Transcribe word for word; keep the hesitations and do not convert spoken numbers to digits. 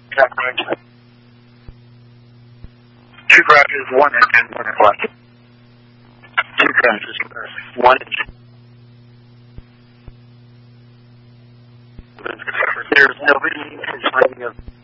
Two crashes, one engine, one left. Two crashes, one engine. There's nobody complaining of